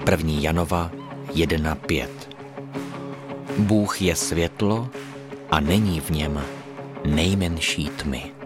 1. Janova 1:5. Bůh je světlo a není v něm nejmenší tmy.